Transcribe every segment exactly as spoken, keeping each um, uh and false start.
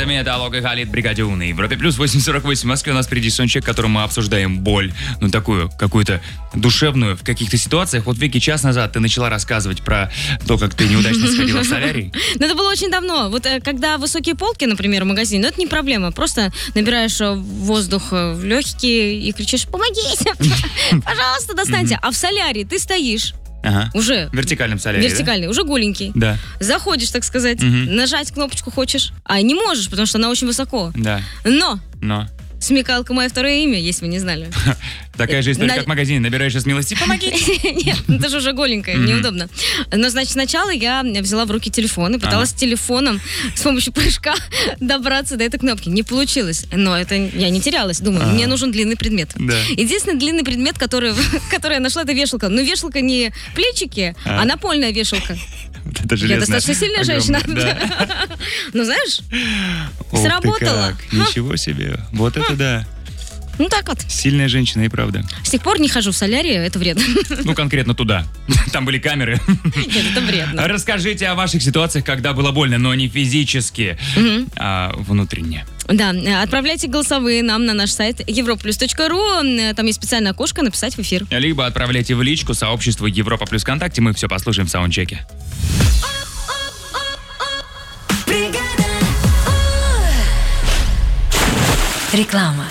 ребятами. Это Алок и Халид, Бригаде Уны. Европе плюс восемь сорок восемь в Москве. У нас впереди саундчек, в котором мы обсуждаем боль. Ну, такую, какую-то душевную в каких-то ситуациях. Вот, Вики, час назад ты начала рассказывать про то, как ты неудачно сходила в солярий. Ну, это было очень давно. Вот когда высокие полки, например, в магазине, ну, это не проблема. Просто набираешь воздух в легкие и кричишь: помогите! Пожалуйста, достаньте. А в солярии ты стоишь. Ага. Уже. В вертикальном солярии, Вертикальный, да? уже голенький. Да. Заходишь, так сказать, угу. нажать кнопочку хочешь, а не можешь, потому что она очень высоко. Да. Но. Но. Смекалка — мое второе имя, если вы не знали. Такая же история, как в магазине. Набираешь из милости: помогите. Нет, это же уже голенькая, неудобно. Но, значит, сначала я взяла в руки телефон и пыталась телефоном с помощью прыжка добраться до этой кнопки. Не получилось. Но это я не терялась. Думаю, мне нужен длинный предмет. Единственный длинный предмет, который я нашла, это вешалка. Но вешалка не плечики, а напольная вешалка. Это я достаточно сильная женщина. Ну, знаешь, сработало. Ничего себе. Вот это да. Ну, так вот. Сильная женщина, и правда. С тех пор не хожу в солярий, это вредно. Ну, конкретно туда. Там были камеры. Нет, это вредно. Расскажите о ваших ситуациях, когда было больно, но не физически, угу. а внутренне. Да, отправляйте голосовые нам на наш сайт европа плюс точка ру. Там есть специальное окошко «Написать в эфир». Либо отправляйте в личку сообществу Европа плюс ВКонтакте. Мы все послушаем в саундчеке. Реклама.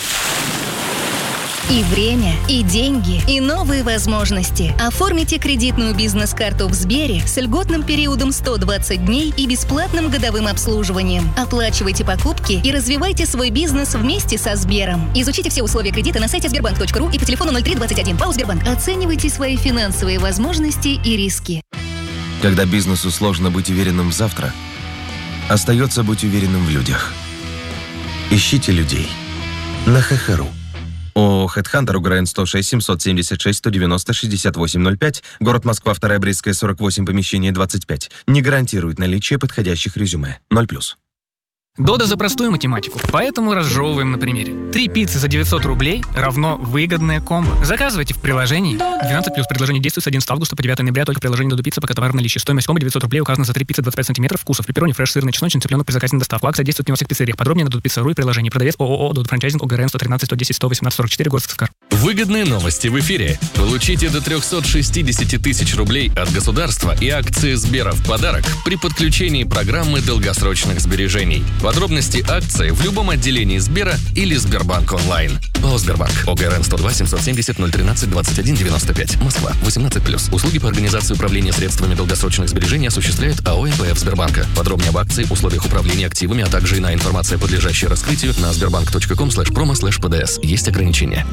И время, и деньги, и новые возможности. Оформите кредитную бизнес-карту в Сбере с льготным периодом сто двадцать дней и бесплатным годовым обслуживанием. Оплачивайте покупки и развивайте свой бизнес вместе со Сбером. Изучите все условия кредита на сайте сбербанк точка ру и по телефону ноль три двадцать один. ПАО «Сбербанк». Оценивайте свои финансовые возможности и риски. Когда бизнесу сложно быть уверенным в завтра, остается быть уверенным в людях. Ищите людей на ХХРУ. ООО «Хедхантер», УГРН сто шесть семьсот семьдесят шесть сто девяносто шестьдесят восемь ноль пять, город Москва, вторая Брестская, сорок восемь, помещение двадцать пять. Не гарантирует наличие подходящих резюме. ноль плюс. Дода за простую математику, поэтому разжевываем на примере. Три пиццы за девятьсот рублей равно выгодное комбо. Заказывайте в приложении. двенадцать плюс предложение действует с одиннадцатого августа по девятого ноября только в приложении Додо Пицца, пока товар в наличии. Стоимость комбо девятьсот рублей указана за три пиццы двадцать пять сантиметров вкусов. Пепперони, фреш, сырный, чесночный, цыпленок при заказе на доставку. Акция действует не во всех пиццериях. Подробнее на додо пицца точка ру и приложении. Продавец ООО «Додо Франчайзинг», ОГРН сто тринадцать сто десять сто восемнадцать сорок четыре, город Сыктывкар. Выгодные новости в эфире. Получите до триста шестьдесят тысяч рублей от государства и акции Сбера в подарок при подключении программы долгосрочных сбережений. Подробности акции в любом отделении Сбера или Сбербанк онлайн. ПАО «Сбербанк». ОГРН сто два семьсот семьдесят ноль тринадцать двадцать один девяносто пять. Москва. восемнадцать плюс. Услуги по организации управления средствами долгосрочных сбережений осуществляет АО МПФ Сбербанка. Подробнее об акции, условиях управления активами, а также иная информация, подлежащая раскрытию, на сбербанк точка ком слэш промо слэш пэ дэ эс. Есть ограничения.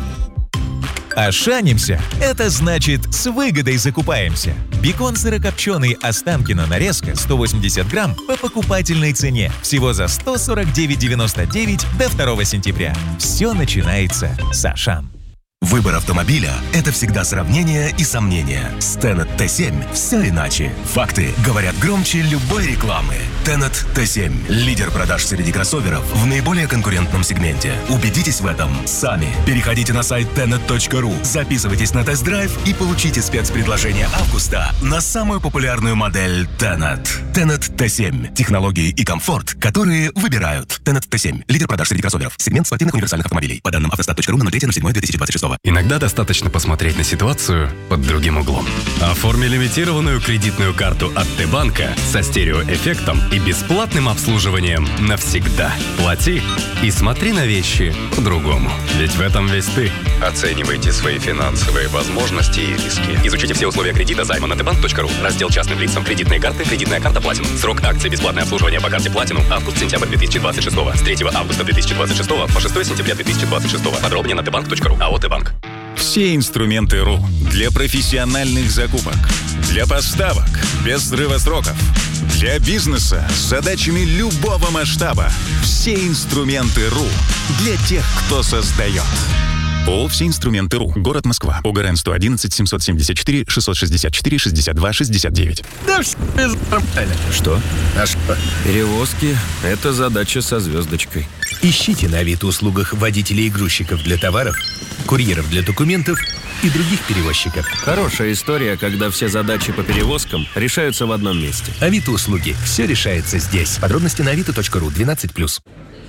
Ошанимся – это значит с выгодой закупаемся. Бекон сырокопченый Останкино нарезка сто восемьдесят грамм по покупательной цене. Всего за сто сорок девять девяносто девять до второго сентября. Все начинается с Ашан. Выбор автомобиля – это всегда сравнение и сомнения. С Tenet тэ семь все иначе. Факты говорят громче любой рекламы. Tenet тэ семь – лидер продаж среди кроссоверов в наиболее конкурентном сегменте. Убедитесь в этом сами. Переходите на сайт тенет точка ру, записывайтесь на тест-драйв и получите спецпредложение августа на самую популярную модель Tenet. Tenet тэ семь – технологии и комфорт, которые выбирают. Tenet тэ семь – лидер продаж среди кроссоверов. Сегмент спортивных универсальных автомобилей. По данным автостат точка ру на ноль три ноль семь две тысячи двадцать шесть. Иногда достаточно посмотреть на ситуацию под другим углом. Оформи лимитированную кредитную карту от Т-банка со стереоэффектом и бесплатным обслуживанием навсегда. Плати и смотри на вещи по-другому. Ведь в этом весь ты. Оценивайте свои финансовые возможности и риски. Изучите все условия кредита займа на тэ банк точка ру. Раздел частным лицам. Кредитные карты. Кредитная карта Platinum. Срок акции бесплатное обслуживание по карте Platinum. Август-сентябрь две тысячи двадцать шестого. С третьего августа две тысячи двадцать шестого по шестого сентября две тысячи двадцать шестого. Подробнее на тэ банк точка ру. АО «Т-банк». Все инструменты РУ для профессиональных закупок, для поставок без срыва сроков, для бизнеса с задачами любого масштаба. Все инструменты РУ для тех, кто создает. ООО «Все инструменты РУ». Город Москва. ОГРН сто одиннадцать семьсот семьдесят четыре шестьсот шестьдесят четыре шестьдесят два шестьдесят девять. Да все нормально. Что? А что? Перевозки – это задача со звездочкой. Ищите на Авито-услугах водителей и грузчиков для товаров, курьеров для документов и других перевозчиков. Хорошая история, когда все задачи по перевозкам решаются в одном месте. Авито-услуги. Все решается здесь. Подробности на авито точка ру. двенадцать плюс.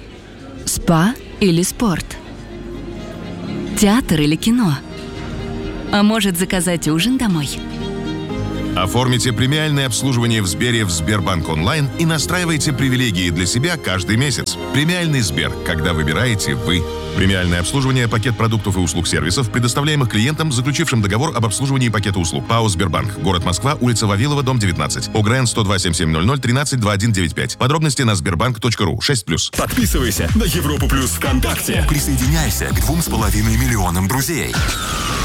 Спа или спорт? Театр или кино? А может, заказать ужин домой? Оформите премиальное обслуживание в Сбере в Сбербанк онлайн и настраивайте привилегии для себя каждый месяц. Премиальный Сбер, когда выбираете вы. Премиальное обслуживание, пакет продуктов и услуг сервисов, предоставляемых клиентам, заключившим договор об обслуживании пакета услуг. ПАО «Сбербанк». Город Москва, улица Вавилова, дом девятнадцать. ОГРН сто два семь семь ноль ноль тринадцать двадцать один девяносто пять. Подробности на сбербанк точка ру. шесть плюс. Подписывайся на Европу Плюс ВКонтакте. Присоединяйся к двум с половиной миллионам друзей.